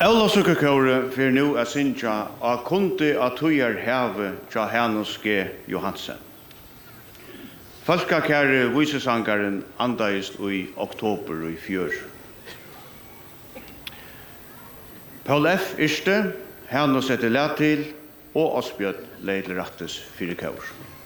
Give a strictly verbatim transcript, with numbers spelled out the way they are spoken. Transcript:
Ólavsøkukåre for nu at synja av kunde av tøyer heve tja Hanus G. Johansen. Folkakære visesangaren andaist i oktober i fjør. Paul F. Yrste, Hanus etter Latil og Asbjørn Leidl Rattes fire kår.